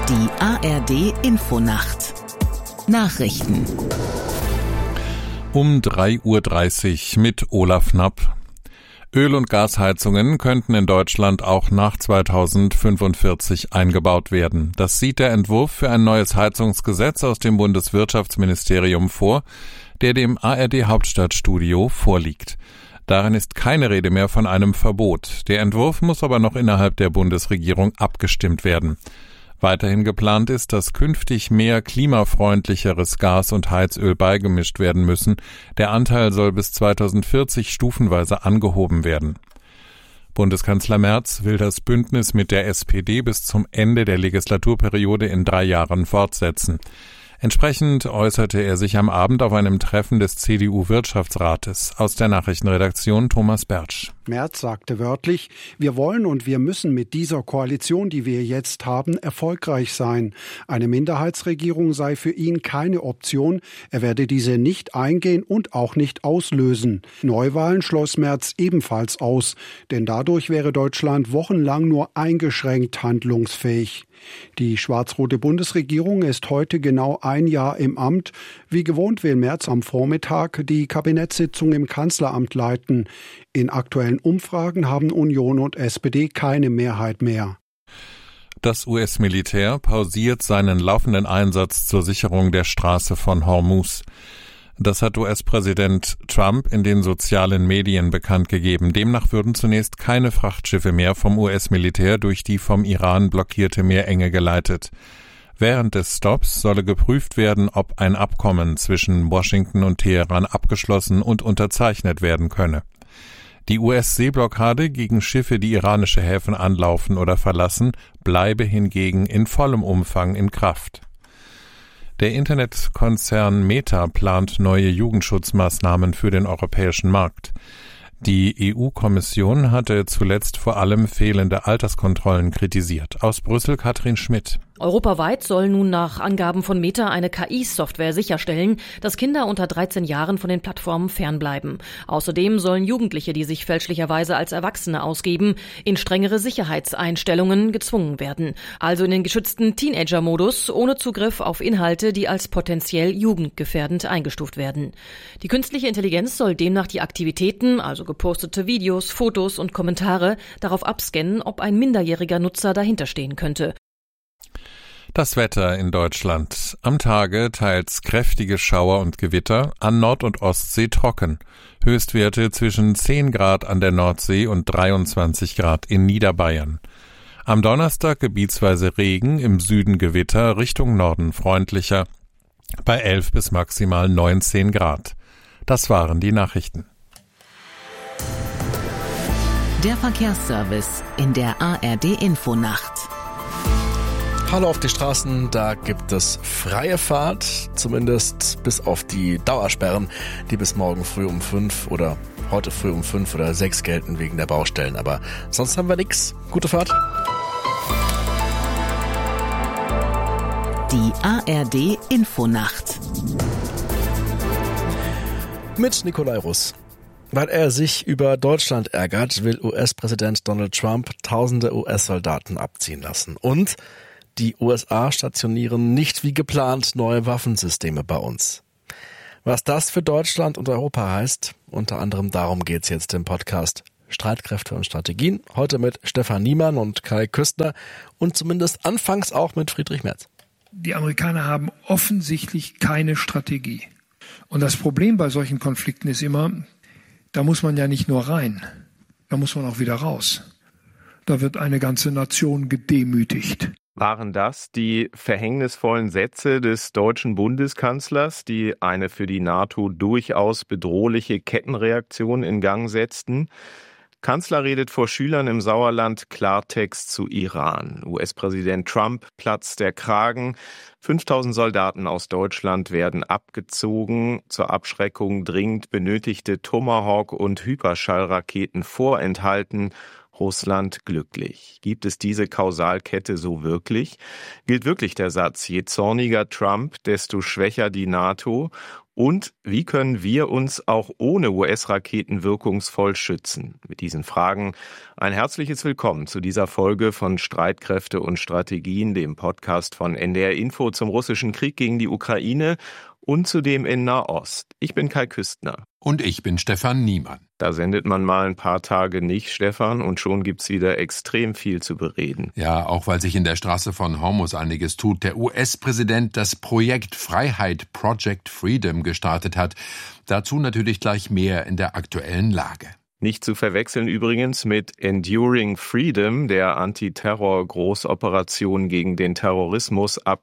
Die ARD-Infonacht. Nachrichten. Um 3:30 Uhr mit Olaf Knapp. Öl- und Gasheizungen könnten in Deutschland auch nach 2045 eingebaut werden. Das sieht der Entwurf für ein neues Heizungsgesetz aus dem Bundeswirtschaftsministerium vor, der dem ARD-Hauptstadtstudio vorliegt. Darin ist keine Rede mehr von einem Verbot. Der Entwurf muss aber noch innerhalb der Bundesregierung abgestimmt werden. Weiterhin geplant ist, dass künftig mehr klimafreundlicheres Gas und Heizöl beigemischt werden müssen. Der Anteil soll bis 2040 stufenweise angehoben werden. Bundeskanzler Merz will das Bündnis mit der SPD bis zum Ende der Legislaturperiode in 3 Jahren fortsetzen. Entsprechend äußerte er sich am Abend auf einem Treffen des CDU-Wirtschaftsrates. Aus der Nachrichtenredaktion Thomas Bertsch. Merz sagte wörtlich, wir wollen und wir müssen mit dieser Koalition, die wir jetzt haben, erfolgreich sein. Eine Minderheitsregierung sei für ihn keine Option. Er werde diese nicht eingehen und auch nicht auslösen. Neuwahlen schloss Merz ebenfalls aus, denn dadurch wäre Deutschland wochenlang nur eingeschränkt handlungsfähig. Die schwarz-rote Bundesregierung ist heute genau 1 Jahr im Amt. Wie gewohnt will Merz am Vormittag die Kabinettssitzung im Kanzleramt leiten. In aktuellen Umfragen haben Union und SPD keine Mehrheit mehr. Das US-Militär pausiert seinen laufenden Einsatz zur Sicherung der Straße von Hormuz. Das hat US-Präsident Trump in den sozialen Medien bekannt gegeben. Demnach würden zunächst keine Frachtschiffe mehr vom US-Militär durch die vom Iran blockierte Meerenge geleitet. Während des Stopps solle geprüft werden, ob ein Abkommen zwischen Washington und Teheran abgeschlossen und unterzeichnet werden könne. Die US-Seeblockade gegen Schiffe, die iranische Häfen anlaufen oder verlassen, bleibe hingegen in vollem Umfang in Kraft. Der Internetkonzern Meta plant neue Jugendschutzmaßnahmen für den europäischen Markt. Die EU-Kommission hatte zuletzt vor allem fehlende Alterskontrollen kritisiert. Aus Brüssel Katrin Schmidt. Europaweit soll nun nach Angaben von Meta eine KI-Software sicherstellen, dass Kinder unter 13 Jahren von den Plattformen fernbleiben. Außerdem sollen Jugendliche, die sich fälschlicherweise als Erwachsene ausgeben, in strengere Sicherheitseinstellungen gezwungen werden. Also in den geschützten Teenager-Modus, ohne Zugriff auf Inhalte, die als potenziell jugendgefährdend eingestuft werden. Die künstliche Intelligenz soll demnach die Aktivitäten, also gepostete Videos, Fotos und Kommentare, darauf abscannen, ob ein minderjähriger Nutzer dahinterstehen könnte. Das Wetter in Deutschland. Am Tage teils kräftige Schauer und Gewitter, an Nord- und Ostsee trocken. Höchstwerte zwischen 10 Grad an der Nordsee und 23 Grad in Niederbayern. Am Donnerstag gebietsweise Regen, im Süden Gewitter, Richtung Norden freundlicher, bei 11 bis maximal 19 Grad. Das waren die Nachrichten. Der Verkehrsservice in der ARD-Infonacht. Hallo auf die Straßen, da gibt es freie Fahrt, zumindest bis auf die Dauersperren, die bis morgen früh um 5 oder heute früh um 5 oder 6 gelten wegen der Baustellen. Aber sonst haben wir nichts. Gute Fahrt. Die ARD-Infonacht. Mit Nikolai Russ. Weil er sich über Deutschland ärgert, will US-Präsident Donald Trump tausende US-Soldaten abziehen lassen. Und die USA stationieren nicht wie geplant neue Waffensysteme bei uns. Was das für Deutschland und Europa heißt, unter anderem darum geht's jetzt im Podcast Streitkräfte und Strategien. Heute mit Stefan Niemann und Kai Küstner und zumindest anfangs auch mit Friedrich Merz. Die Amerikaner haben offensichtlich keine Strategie. Und das Problem bei solchen Konflikten ist immer, da muss man ja nicht nur rein, da muss man auch wieder raus. Da wird eine ganze Nation gedemütigt. Waren das die verhängnisvollen Sätze des deutschen Bundeskanzlers, die eine für die NATO durchaus bedrohliche Kettenreaktion in Gang setzten? Kanzler redet vor Schülern im Sauerland Klartext zu Iran. US-Präsident Trump platzt der Kragen. 5000 Soldaten aus Deutschland werden abgezogen. Zur Abschreckung dringend benötigte Tomahawk- und Hyperschallraketen vorenthalten. Russland glücklich. Gibt es diese Kausalkette so wirklich? Gilt wirklich der Satz, je zorniger Trump, desto schwächer die NATO? Und wie können wir uns auch ohne US-Raketen wirkungsvoll schützen? Mit diesen Fragen ein herzliches Willkommen zu dieser Folge von Streitkräfte und Strategien, dem Podcast von NDR Info zum russischen Krieg gegen die Ukraine und zudem in Nahost. Ich bin Kai Küstner. Und ich bin Stefan Niemann. Da sendet man mal ein paar Tage nicht, Stefan, und schon gibt's wieder extrem viel zu bereden. Ja, auch weil sich in der Straße von Hormuz einiges tut. Der US-Präsident das Projekt Freiheit, Project Freedom, gestartet hat. Dazu natürlich gleich mehr in der aktuellen Lage. Nicht zu verwechseln übrigens mit Enduring Freedom, der Antiterror-Großoperation gegen den Terrorismus ab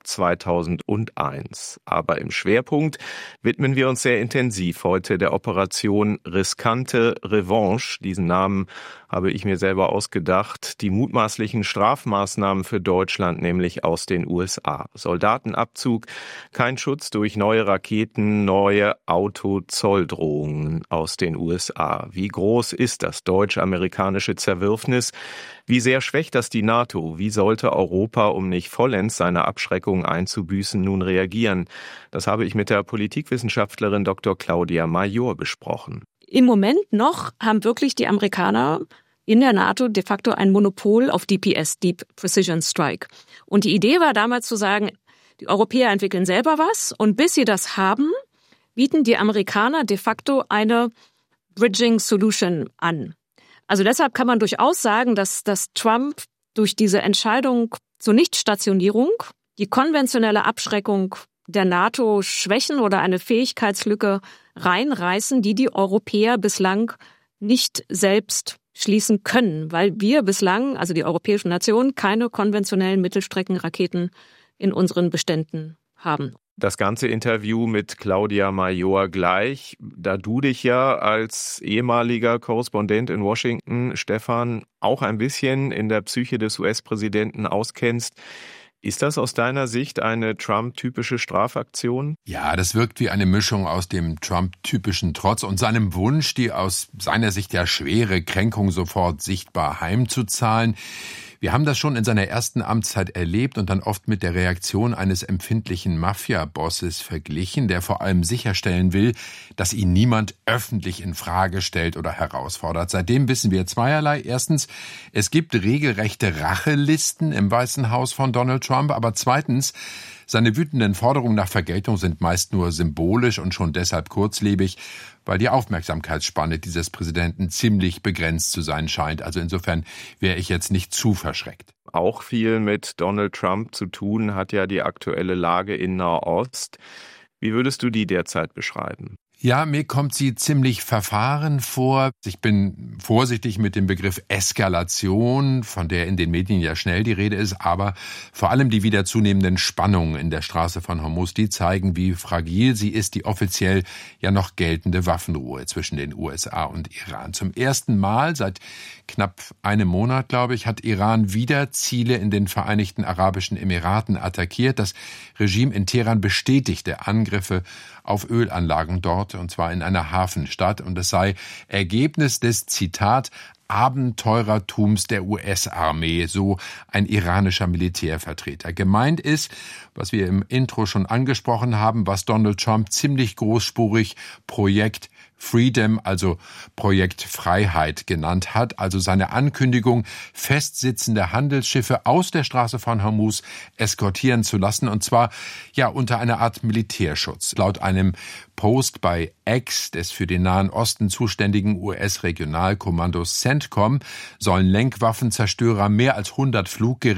2001. Aber im Schwerpunkt widmen wir uns sehr intensiv heute der Operation Riskante Revanche. Diesen Namen habe ich mir selber ausgedacht. Die mutmaßlichen Strafmaßnahmen für Deutschland, nämlich aus den USA. Soldatenabzug, kein Schutz durch neue Raketen, neue Autozolldrohungen aus den USA. Wie groß ist das deutsch-amerikanische Zerwürfnis? Wie sehr schwächt das die NATO? Wie sollte Europa, um nicht vollends seine Abschreckung einzubüßen, nun reagieren? Das habe ich mit der Politikwissenschaftlerin Dr. Claudia Major besprochen. Im Moment noch haben wirklich die Amerikaner in der NATO de facto ein Monopol auf DPS, Deep Precision Strike. Und die Idee war damals zu sagen, die Europäer entwickeln selber was und bis sie das haben, bieten die Amerikaner de facto eine Bridging Solution an. Also deshalb kann man durchaus sagen, dass Trump durch diese Entscheidung zur Nichtstationierung die konventionelle Abschreckung der NATO schwächen oder eine Fähigkeitslücke reinreißen, die Europäer bislang nicht selbst schließen können, weil wir bislang, also die europäischen Nationen, keine konventionellen Mittelstreckenraketen in unseren Beständen haben. Das ganze Interview mit Claudia Major gleich, da du dich ja als ehemaliger Korrespondent in Washington, Stefan, auch ein bisschen in der Psyche des US-Präsidenten auskennst. Ist das aus deiner Sicht eine Trump-typische Strafaktion? Ja, das wirkt wie eine Mischung aus dem Trump-typischen Trotz und seinem Wunsch, die aus seiner Sicht ja schwere Kränkung sofort sichtbar heimzuzahlen. Wir haben das schon in seiner ersten Amtszeit erlebt und dann oft mit der Reaktion eines empfindlichen Mafia-Bosses verglichen, der vor allem sicherstellen will, dass ihn niemand öffentlich in Frage stellt oder herausfordert. Seitdem wissen wir zweierlei. Erstens, es gibt regelrechte Rachelisten im Weißen Haus von Donald Trump, aber zweitens, seine wütenden Forderungen nach Vergeltung sind meist nur symbolisch und schon deshalb kurzlebig, weil die Aufmerksamkeitsspanne dieses Präsidenten ziemlich begrenzt zu sein scheint. Also insofern wäre ich jetzt nicht zu verschreckt. Auch viel mit Donald Trump zu tun hat ja die aktuelle Lage in Nahost. Wie würdest du die derzeit beschreiben? Ja, mir kommt sie ziemlich verfahren vor. Ich bin vorsichtig mit dem Begriff Eskalation, von der in den Medien ja schnell die Rede ist, aber vor allem die wieder zunehmenden Spannungen in der Straße von Hormuz, die zeigen, wie fragil sie ist, die offiziell ja noch geltende Waffenruhe zwischen den USA und Iran. Zum ersten Mal seit knapp einem Monat, glaube ich, hat Iran wieder Ziele in den Vereinigten Arabischen Emiraten attackiert. Das Regime in Teheran bestätigte Angriffe auf Ölanlagen dort, und zwar in einer Hafenstadt. Und es sei Ergebnis des, Zitat, Abenteurertums der US-Armee, so ein iranischer Militärvertreter. Gemeint ist, was wir im Intro schon angesprochen haben, was Donald Trump ziemlich großspurig Projekt Freedom, also Projekt Freiheit genannt hat, also seine Ankündigung, festsitzende Handelsschiffe aus der Straße von Hormuz eskortieren zu lassen, und zwar ja unter einer Art Militärschutz. Laut einem Post bei X des für den Nahen Osten zuständigen US-Regionalkommandos CENTCOM sollen Lenkwaffenzerstörer mehr als 100 Fluggeräte